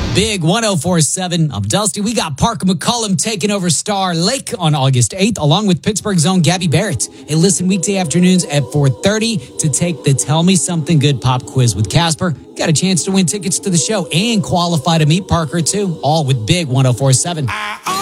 Big 104.7. I'm Dusty. We got Parker McCollum taking over Star Lake on August 8th, along with Pittsburgh's own Gabby Barrett. Hey, listen weekday afternoons at 4:30 to take the Tell Me Something Good pop quiz with Casper. Got a chance to win tickets to the show and qualify to meet Parker, too. All with Big 104.7.